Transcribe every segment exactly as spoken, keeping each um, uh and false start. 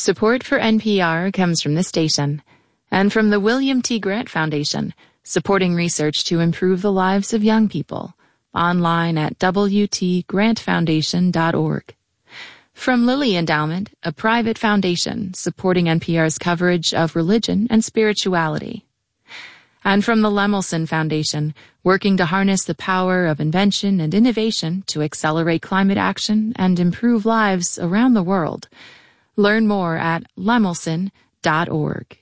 Support for N P R comes from this station and from the William T. Grant Foundation, supporting research to improve the lives of young people. Online at w t grant foundation dot org. From Lilly Endowment, a private foundation supporting N P R's coverage of religion and spirituality. And from the Lemelson Foundation, working to harness the power of invention and innovation to accelerate climate action and improve lives around the world. Learn more at lemelson dot org.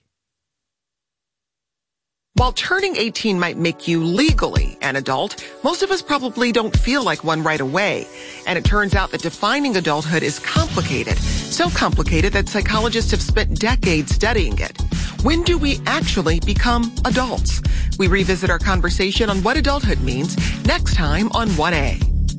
While turning eighteen might make you legally an adult, most of us probably don't feel like one right away. And it turns out that defining adulthood is complicated. So complicated that psychologists have spent decades studying it. When do we actually become adults? We revisit our conversation on what adulthood means next time on one A.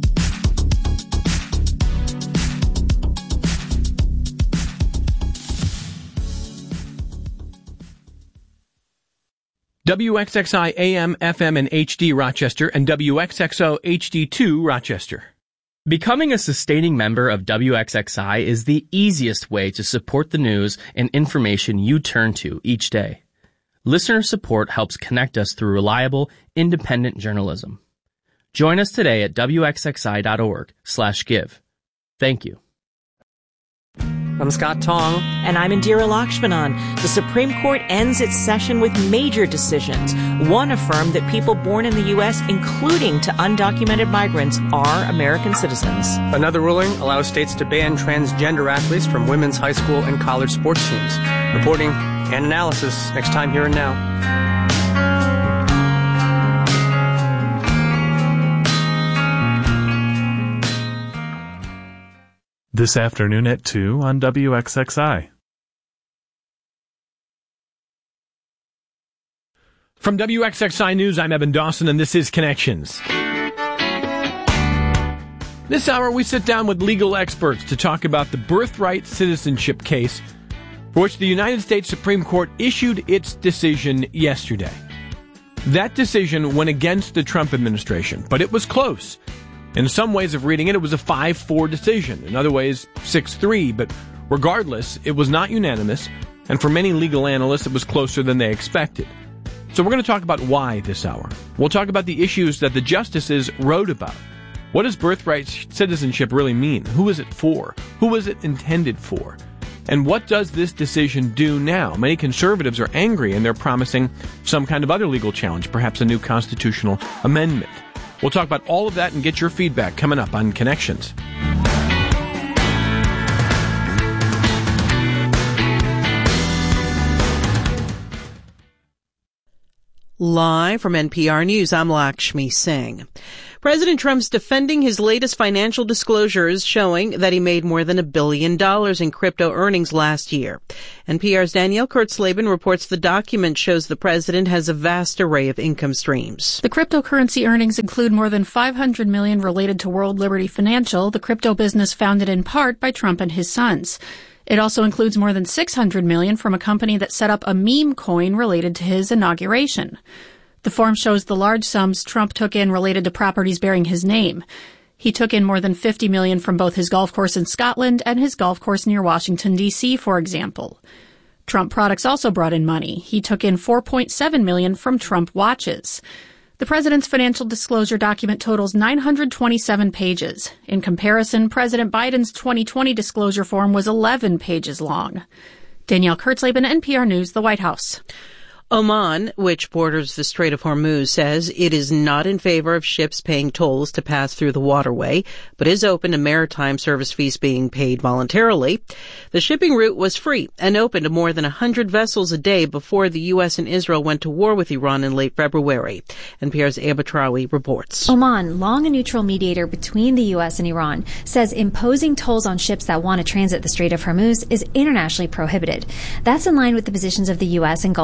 W X X I A M, F M, and H D Rochester, and W X X O H D two Rochester. Becoming a sustaining member of W X X I is the easiest way to support the news and information you turn to each day. Listener support helps connect us through reliable, independent journalism. Join us today at w x x i dot org slash give. Thank you. I'm Scott Tong. And I'm Indira Lakshmanan. The Supreme Court ends its session with major decisions. One affirmed that people born in the U S, including to undocumented migrants, are American citizens. Another ruling allows states to ban transgender athletes from women's high school and college sports teams. Reporting and analysis next time here and now. This afternoon at two on W X X I. From W X X I News, I'm Evan Dawson, and this is Connections. This hour, we sit down with legal experts to talk about the birthright citizenship case for which the United States Supreme Court issued its decision yesterday. That decision went against the Trump administration, but it was close. In some ways of reading it, it was a five four decision. In other ways, six three. But regardless, it was not unanimous, and for many legal analysts, it was closer than they expected. So we're going to talk about why this hour. We'll talk about the issues that the justices wrote about. What does birthright citizenship really mean? Who is it for? Who is it intended for? And what does this decision do now? Many conservatives are angry, and they're promising some kind of other legal challenge, perhaps a new constitutional amendment. We'll talk about all of that and get your feedback coming up on Connections. Live from N P R News, I'm Lakshmi Singh. President Trump's defending his latest financial disclosures showing that he made more than a billion dollars in crypto earnings last year. N P R's Danielle Kurtzleben reports the document shows the president has a vast array of income streams. The cryptocurrency earnings include more than five hundred million dollars related to World Liberty Financial, the crypto business founded in part by Trump and his sons. It also includes more than six hundred million dollars from a company that set up a meme coin related to his inauguration. The form shows the large sums Trump took in related to properties bearing his name. He took in more than fifty million dollars from both his golf course in Scotland and his golf course near Washington, D C, for example. Trump products also brought in money. He took in four point seven million dollars from Trump watches. The president's financial disclosure document totals nine hundred twenty-seven pages. In comparison, President Biden's twenty twenty disclosure form was eleven pages long. Danielle Kurtzleben, N P R News, the White House. Oman, which borders the Strait of Hormuz, says it is not in favor of ships paying tolls to pass through the waterway, but is open to maritime service fees being paid voluntarily. The shipping route was free and open to more than one hundred vessels a day before the U S and Israel went to war with Iran in late February. N P R's Eba Trawi reports. Oman, long a neutral mediator between the U S and Iran, says imposing tolls on ships that want to transit the Strait of Hormuz is internationally prohibited. That's in line with the positions of the U S and Gulf Arab states.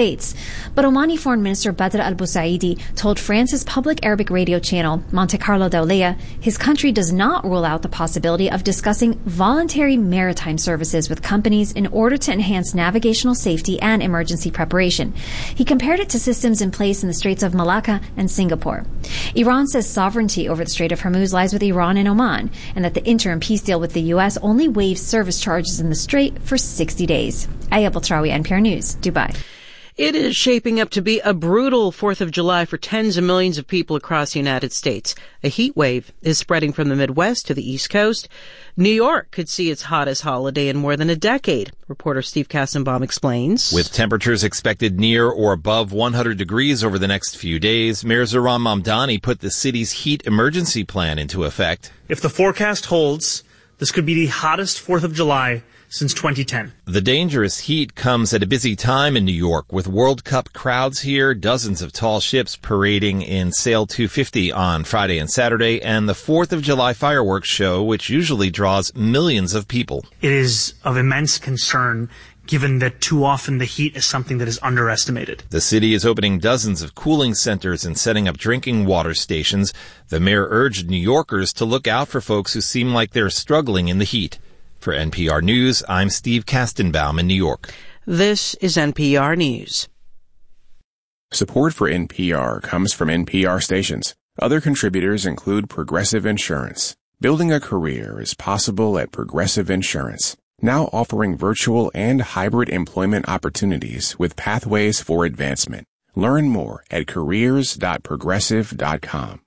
States. But Omani Foreign Minister Badr al-Busaidi told France's public Arabic radio channel, Monte Carlo Dawliya, his country does not rule out the possibility of discussing voluntary maritime services with companies in order to enhance navigational safety and emergency preparation. He compared it to systems in place in the Straits of Malacca and Singapore. Iran says sovereignty over the Strait of Hormuz lies with Iran and Oman, and that the interim peace deal with the U S only waives service charges in the strait for sixty days. Aya Baltrawi, N P R News, Dubai. It is shaping up to be a brutal fourth of July for tens of millions of people across the United States. A heat wave is spreading from the Midwest to the East Coast. New York could see its hottest holiday in more than a decade. Reporter Steve Kastenbaum explains. With temperatures expected near or above one hundred degrees over the next few days, Mayor Zohran Mamdani put the city's heat emergency plan into effect. If the forecast holds, this could be the hottest fourth of July since twenty ten. The dangerous heat comes at a busy time in New York with World Cup crowds here, dozens of tall ships parading in Sail two fifty on Friday and Saturday, and the fourth of July fireworks show, which usually draws millions of people. It is of immense concern, given that too often the heat is something that is underestimated. The city is opening dozens of cooling centers and setting up drinking water stations. The mayor urged New Yorkers to look out for folks who seem like they're struggling in the heat. For N P R News, I'm Steve Kastenbaum in New York. This is N P R News. Support for N P R comes from N P R stations. Other contributors include Progressive Insurance. Building a career is possible at Progressive Insurance, now offering virtual and hybrid employment opportunities with pathways for advancement. Learn more at careers dot progressive dot com.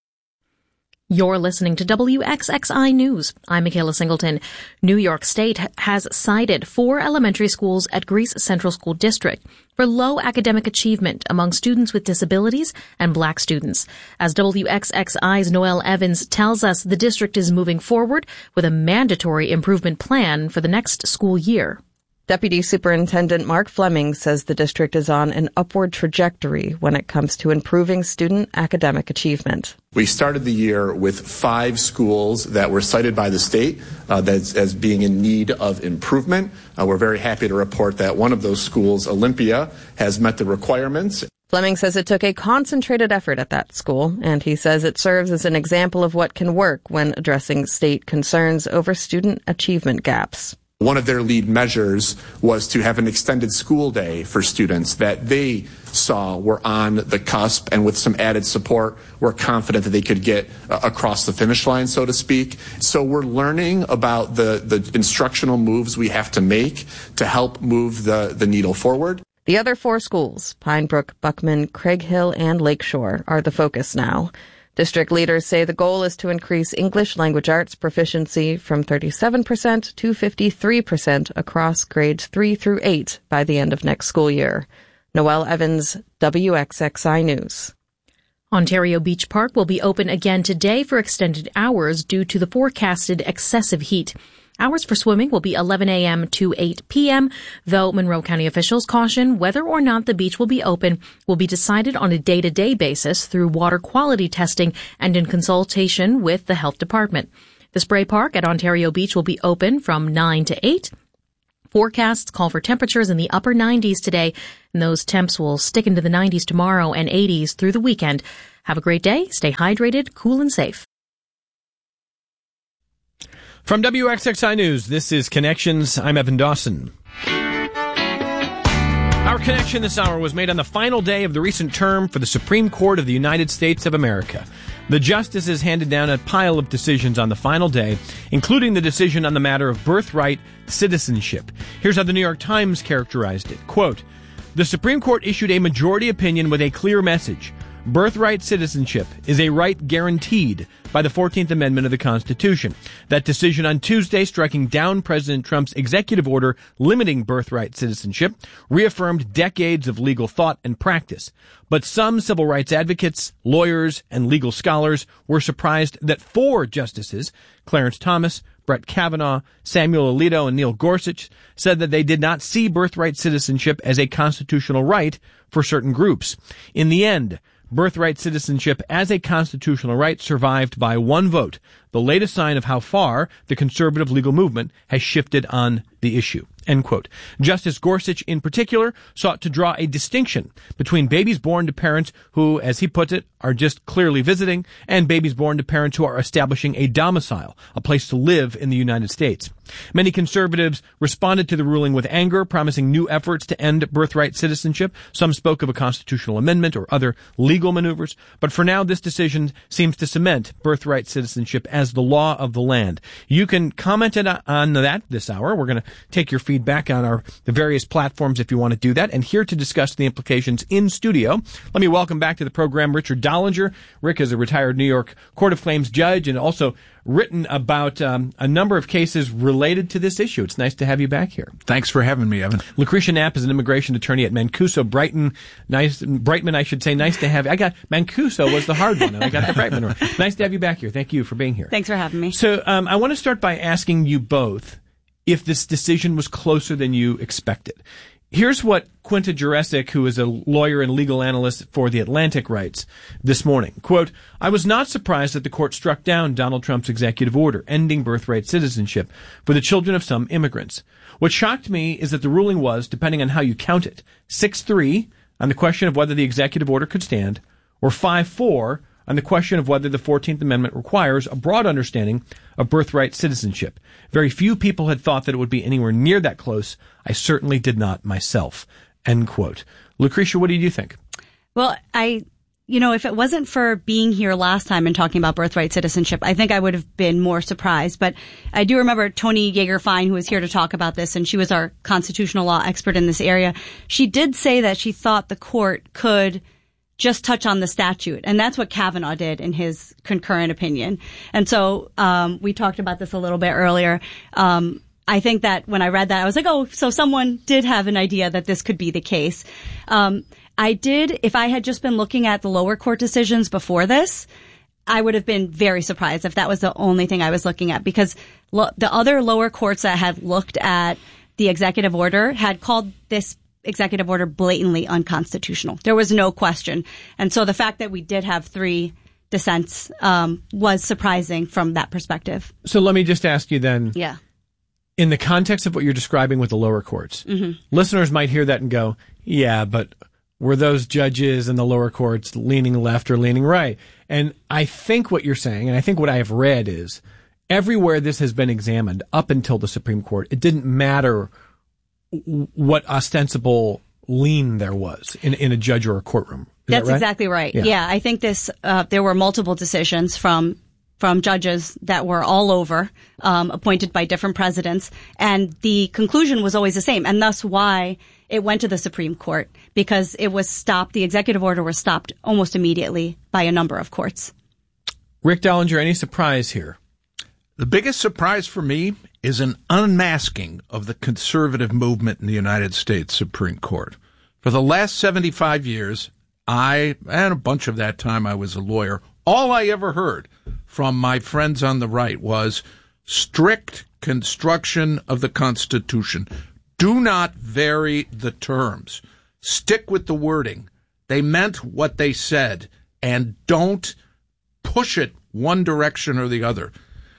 You're listening to W X X I News. I'm Michaela Singleton. New York State has cited four elementary schools at Greece Central School District for low academic achievement among students with disabilities and black students. As W X X I's Noelle Evans tells us, the district is moving forward with a mandatory improvement plan for the next school year. Deputy Superintendent Mark Fleming says the district is on an upward trajectory when it comes to improving student academic achievement. We started the year with five schools that were cited by the state uh, that's, as being in need of improvement. Uh, we're very happy to report that one of those schools, Olympia, has met the requirements. Fleming says it took a concentrated effort at that school, and he says it serves as an example of what can work when addressing state concerns over student achievement gaps. One of their lead measures was to have an extended school day for students that they saw were on the cusp, and with some added support, we're confident that they could get uh, across the finish line, so to speak. So we're learning about the, the instructional moves we have to make to help move the, the needle forward. The other four schools, Pine Brook, Buckman, Craig Hill, and Lakeshore, are the focus now. District leaders say the goal is to increase English language arts proficiency from thirty-seven percent to fifty-three percent across grades three through eight by the end of next school year. Noelle Evans, W X X I News. Ontario Beach Park will be open again today for extended hours due to the forecasted excessive heat. Hours for swimming will be eleven a.m. to eight p.m., though Monroe County officials caution whether or not the beach will be open will be decided on a day-to-day basis through water quality testing and in consultation with the health department. The spray park at Ontario Beach will be open from nine to eight. Forecasts call for temperatures in the upper nineties today, and those temps will stick into the nineties tomorrow and eighties through the weekend. Have a great day, stay hydrated, cool and safe. From W X X I News, this is Connections. I'm Evan Dawson. Our connection this hour was made on the final day of the recent term for the Supreme Court of the United States of America. The justices handed down a pile of decisions on the final day, including the decision on the matter of birthright citizenship. Here's how the New York Times characterized it. Quote, "The Supreme Court issued a majority opinion with a clear message. Birthright citizenship is a right guaranteed by the fourteenth Amendment of the Constitution. That decision on Tuesday, striking down President Trump's executive order limiting birthright citizenship, reaffirmed decades of legal thought and practice. But some civil rights advocates, lawyers, and legal scholars were surprised that four justices, Clarence Thomas, Brett Kavanaugh, Samuel Alito, and Neil Gorsuch, said that they did not see birthright citizenship as a constitutional right for certain groups. In the end, birthright citizenship as a constitutional right survived by one vote, the latest sign of how far the conservative legal movement has shifted on the issue." End quote. Justice Gorsuch, in particular, sought to draw a distinction between babies born to parents who, as he puts it, are just clearly visiting, and babies born to parents who are establishing a domicile, a place to live in the United States. Many conservatives responded to the ruling with anger, promising new efforts to end birthright citizenship. Some spoke of a constitutional amendment or other legal maneuvers. But for now, this decision seems to cement birthright citizenship as the law of the land. You can comment on that this hour. We're going to take your feedback on our the various platforms if you want to do that. And here to discuss the implications in studio, let me welcome back to the program Richard Dollinger. Rick is a retired New York Court of Claims judge and also written about um, a number of cases related to this issue. It's nice to have you back here. Thanks for having me, Evan. Lucretia Knapp is an immigration attorney at Mancuso Brighton. Nice, Brightman, I should say. Nice to have you. I got Mancuso was the hard one, and I got the Brightman one. Nice to have you back here. Thank you for being here. Thanks for having me. So um, I want to start by asking you both if this decision was closer than you expected. Here's what Quinta Jurecic, who is a lawyer and legal analyst for The Atlantic, writes this morning. Quote, I was not surprised that the court struck down Donald Trump's executive order ending birthright citizenship for the children of some immigrants. What shocked me is that the ruling was, depending on how you count it, six three on the question of whether the executive order could stand, or five four on the question of whether the fourteenth Amendment requires a broad understanding of birthright citizenship. Very few people had thought that it would be anywhere near that close. I certainly did not myself. End quote. Lucretia, what do you think? Well, I, you know, if it wasn't for being here last time and talking about birthright citizenship, I think I would have been more surprised. But I do remember Toni Jaeger-Fine, who was here to talk about this, and she was our constitutional law expert in this area. She did say that she thought the court could just touch on the statute. And that's what Kavanaugh did in his concurrent opinion. And so um we talked about this a little bit earlier. Um I think that when I read that, I was like, oh, so someone did have an idea that this could be the case. Um I did, if I had just been looking at the lower court decisions before this, I would have been very surprised if that was the only thing I was looking at, because lo- the other lower courts that had looked at the executive order had called this executive order blatantly unconstitutional. There was no question. And so the fact that we did have three dissents um, was surprising from that perspective. So let me just ask you then, yeah, in the context of what you're describing with the lower courts, mm-hmm. listeners might hear that and go, yeah, but were those judges in the lower courts leaning left or leaning right? And I think what you're saying, and I think what I have read is, everywhere this has been examined up until the Supreme Court, it didn't matter what ostensible lean there was in, in a judge or a courtroom. Is That's that right? exactly right. Yeah. yeah, I think this, uh, there were multiple decisions from from judges that were all over, um, appointed by different presidents, and the conclusion was always the same, and thus why it went to the Supreme Court, because it was stopped, the executive order was stopped almost immediately by a number of courts. Rick Dollinger, any surprise here? The biggest surprise for me is an unmasking of the conservative movement in the United States Supreme Court. For the last seventy-five years, I, and a bunch of that time I was a lawyer, all I ever heard from my friends on the right was strict construction of the Constitution. Do not vary the terms. Stick with the wording. They meant what they said, and don't push it one direction or the other.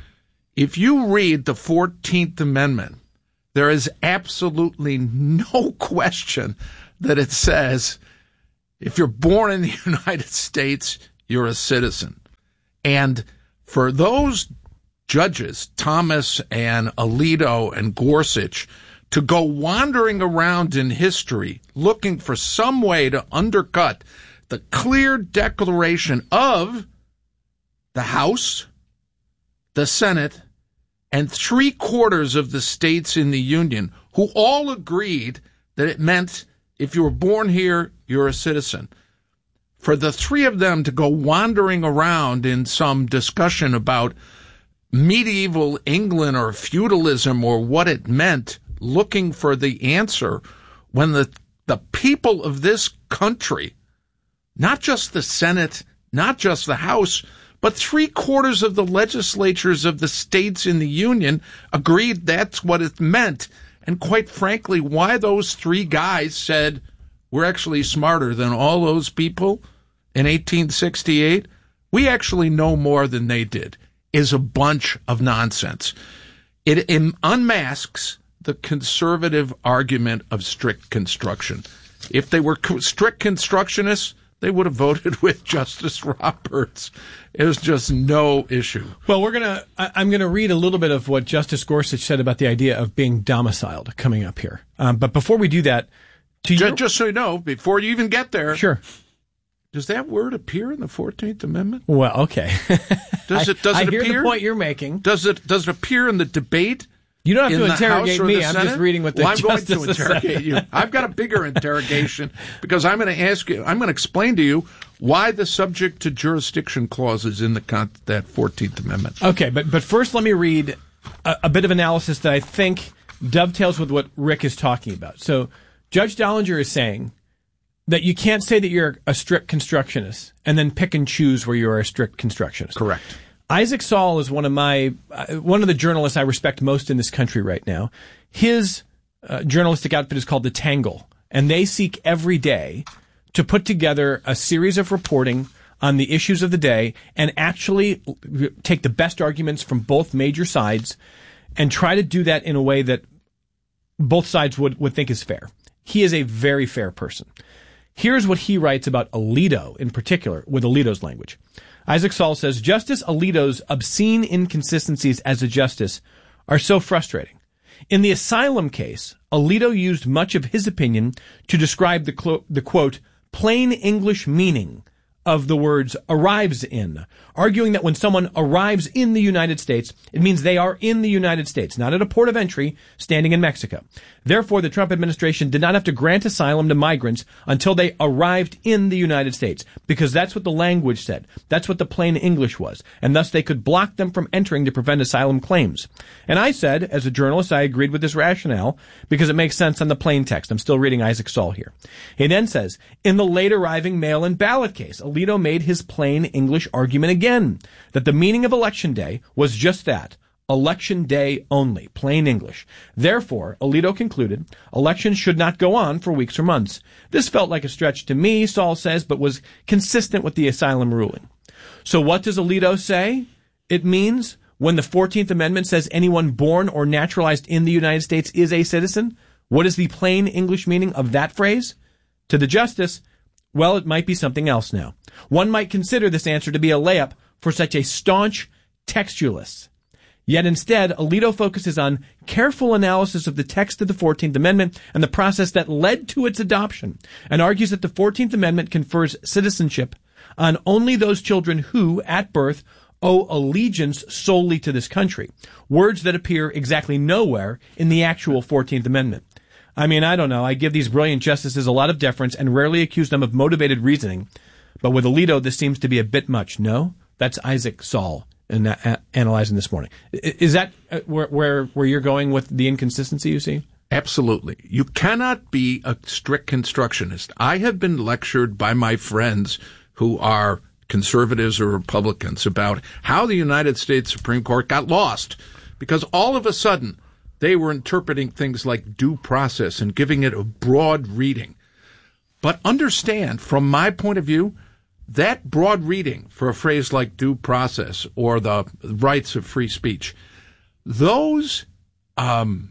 If you read the fourteenth Amendment, there is absolutely no question that it says if you're born in the United States, you're a citizen. And for those judges, Thomas and Alito and Gorsuch, to go wandering around in history looking for some way to undercut the clear declaration of the House, the Senate, and three quarters of the states in the Union, who all agreed that it meant if you were born here, you're a citizen. For the three of them to go wandering around in some discussion about medieval England or feudalism or what it meant, looking for the answer, when the the people of this country, not just the Senate, not just the House, but three quarters of the legislatures of the states in the Union agreed that's what it meant. And quite frankly, why those three guys said we're actually smarter than all those people in eighteen sixty-eight, we actually know more than they did, is a bunch of nonsense. It unmasks the conservative argument of strict construction. If they were co- strict constructionists, they would have voted with Justice Roberts. It was just no issue. Well, we're gonna. I, I'm gonna read a little bit of what Justice Gorsuch said about the idea of being domiciled coming up here. Um, but before we do that, to just, your, just so you know, before you even get there, sure. Does that word appear in the fourteenth Amendment? Well, okay. Does it? Does I, it I hear appear? the point you're making. Does it? Does it appear in the debate? You don't have in to interrogate me. I'm Senate? just reading what the well, I'm going justice to interrogate said. you. I've got a bigger interrogation because I'm going to ask you. I'm going to explain to you why the subject to jurisdiction clause is in the con- that fourteenth Amendment. Okay, but but first let me read a, a bit of analysis that I think dovetails with what Rick is talking about. So Judge Dollinger is saying that you can't say that you're a strict constructionist and then pick and choose where you are a strict constructionist. Correct. Isaac Saul is one of my uh, one of the journalists I respect most in this country right now. His uh, journalistic outfit is called The Tangle, and they seek every day to put together a series of reporting on the issues of the day and actually take the best arguments from both major sides and try to do that in a way that both sides would, would think is fair. He is a very fair person. Here's what he writes about Alito in particular, with Alito's language. Isaac Saul says, Justice Alito's obscene inconsistencies as a justice are so frustrating. In the asylum case, Alito used much of his opinion to describe the, clo- the quote, plain English meaning of the words arrives in, arguing that when someone arrives in the United States, it means they are in the United States, not at a port of entry standing in Mexico. Therefore, the Trump administration did not have to grant asylum to migrants until they arrived in the United States, because that's what the language said. That's what the plain English was, and thus they could block them from entering to prevent asylum claims. And I said, as a journalist, I agreed with this rationale because it makes sense on the plain text. I'm still reading Isaac Saul here. He then says, in the late arriving mail-in ballot case, Alito made his plain English argument again, that the meaning of election day was just that, election day only, plain English. Therefore, Alito concluded, elections should not go on for weeks or months. This felt like a stretch to me, Saul says, but was consistent with the asylum ruling. So what does Alito say? It means when the fourteenth Amendment says anyone born or naturalized in the United States is a citizen, what is the plain English meaning of that phrase? To the justice, well, it might be something else now. One might consider this answer to be a layup for such a staunch textualist. Yet instead, Alito focuses on careful analysis of the text of the fourteenth Amendment and the process that led to its adoption, and argues that the fourteenth Amendment confers citizenship on only those children who, at birth, owe allegiance solely to this country, words that appear exactly nowhere in the actual fourteenth Amendment. I mean, I don't know. I give these brilliant justices a lot of deference and rarely accuse them of motivated reasoning, but with Alito, this seems to be a bit much. No? That's Isaac Saul. And uh, analyzing this morning. Is that uh, where, where where you're going with the inconsistency you see? Absolutely. You cannot be a strict constructionist. I have been lectured by my friends who are conservatives or Republicans about how the United States Supreme Court got lost because all of a sudden they were interpreting things like due process and giving it a broad reading. But understand, from my point of view, that broad reading for a phrase like due process or the rights of free speech, those, um,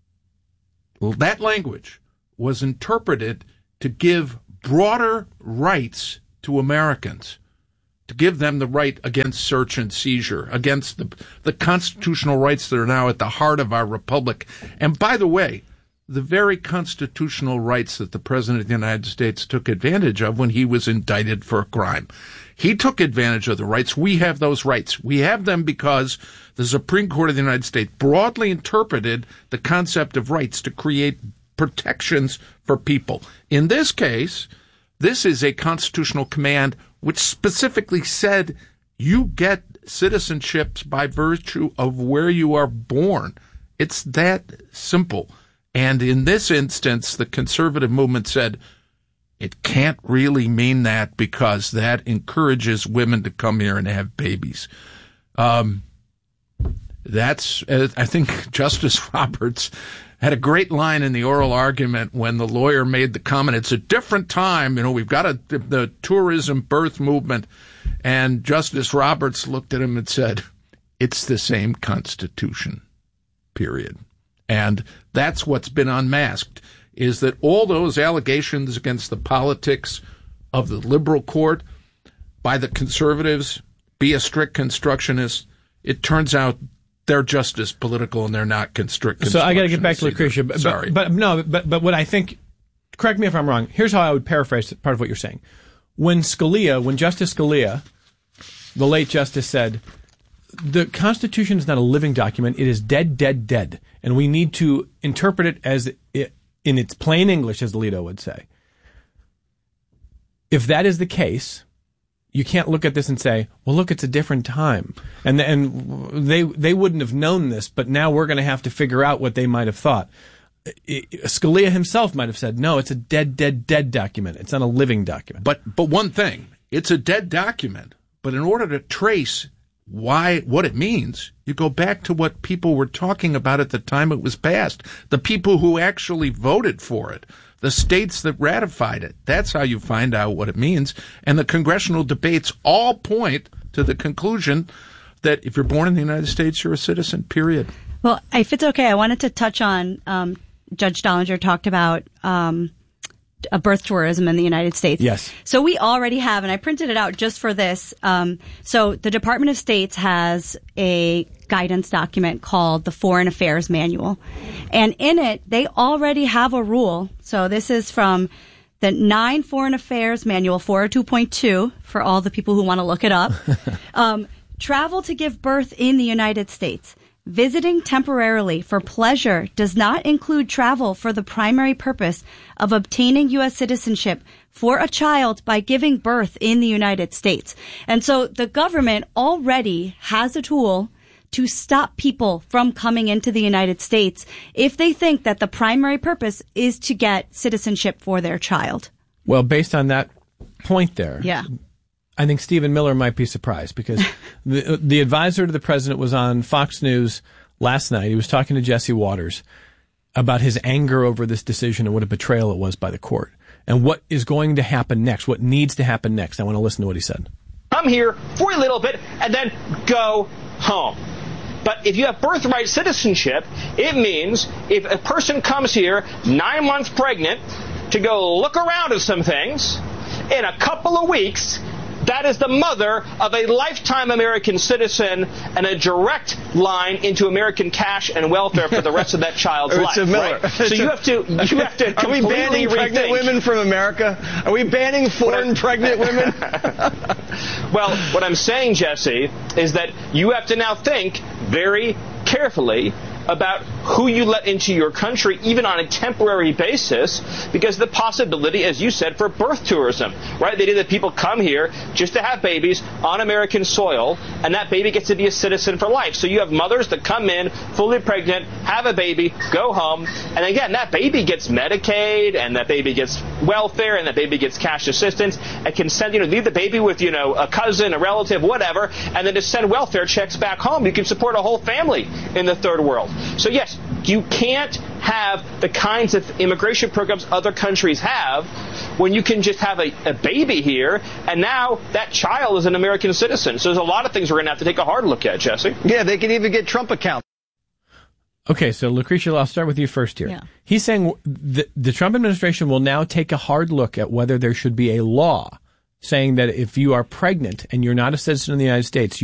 that language was interpreted to give broader rights to Americans, to give them the right against search and seizure, against the, the constitutional rights that are now at the heart of our republic. And by the way, the very constitutional rights that the President of the United States took advantage of when he was indicted for a crime. He took advantage of the rights. We have those rights. We have them because the Supreme Court of the United States broadly interpreted the concept of rights to create protections for people. In this case, this is a constitutional command which specifically said you get citizenship by virtue of where you are born. It's that simple. And in this instance, the conservative movement said it can't really mean that because that encourages women to come here and have babies. Um, that's, I think Justice Roberts had a great line in the oral argument when the lawyer made the comment, it's a different time, you know, we've got a, the tourism birth movement. And Justice Roberts looked at him and said, it's the same Constitution, period. And that's what's been unmasked, is that all those allegations against the politics of the liberal court by the conservatives, be a strict constructionist, it turns out they're just as political and they're not constrict. So I got to get back to Lucretia. But, Sorry. But, but no, but, but what I think, correct me if I'm wrong, here's how I would paraphrase part of what you're saying. When Scalia, when Justice Scalia, the late justice, said, the Constitution is not a living document, it is dead, dead, dead. And we need to interpret it as it, in its plain English, as Alito would say. If that is the case, you can't look at this and say, well, look, it's a different time. And and they they wouldn't have known this, but now we're going to have to figure out what they might have thought. Scalia himself might have said, no, it's a dead, dead, dead document. It's not a living document. But but one thing, it's a dead document. But in order to trace why what it means, you go back to what people were talking about at the time it was passed, the people who actually voted for it, the states that ratified it. That's how you find out what it means. And the congressional debates all point to the conclusion that if you're born in the United States, you're a citizen, period. Well, if it's okay, I wanted to touch on, um, Judge Dollinger talked about um, a birth tourism in the United States. Yes. So we already have, and I printed it out just for this. Um, so the Department of State has a guidance document called the Foreign Affairs Manual. And in it, they already have a rule. So this is from the nine Foreign Affairs Manual, four oh two point two, for all the people who want to look it up. um, travel to give birth in the United States. Visiting temporarily for pleasure does not include travel for the primary purpose of obtaining U S citizenship for a child by giving birth in the United States. And so the government already has a tool to stop people from coming into the United States if they think that the primary purpose is to get citizenship for their child. Well, based on that point there, yeah. I think Stephen Miller might be surprised because the the advisor to the president was on Fox News last night. He was talking to Jesse Waters about his anger over this decision and what a betrayal it was by the court and what is going to happen next, what needs to happen next. I want to listen to what he said. Come here for a little bit and then go home. But if you have birthright citizenship, it means if a person comes here nine months pregnant to go look around at some things, in a couple of weeks, that is the mother of a lifetime American citizen and a direct line into American cash and welfare for the rest of that child's life. Miller. Right? So you have to you have to Are we banning pregnant rethink. women from America? Are we banning foreign pregnant women? Well, what I'm saying, Jesse, is that you have to now think very carefully about who you let into your country, even on a temporary basis, because the possibility, as you said, for birth tourism, right? The idea that people come here just to have babies on American soil, and that baby gets to be a citizen for life. So you have mothers that come in, fully pregnant, have a baby, go home, and again, that baby gets Medicaid, and that baby gets welfare, and that baby gets cash assistance, and can send, you know, leave the baby with, you know, a cousin, a relative, whatever, and then just send welfare checks back home. You can support a whole family in the third world. So yes, you can't have the kinds of immigration programs other countries have when you can just have a, a baby here, and now that child is an American citizen. So there's a lot of things we're going to have to take a hard look at, Jesse. Yeah, they can even get Trump accounts. Okay, so Lucretia, I'll start with you first here. Yeah. He's saying the, the Trump administration will now take a hard look at whether there should be a law saying that if you are pregnant and you're not a citizen of the United States,